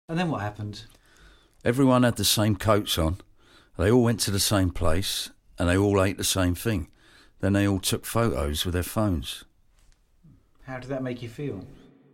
And then what happened? Everyone had the same coats on. They all went to the same place and they all ate the same thing. Then they all took photos with their phones. How did that make you feel?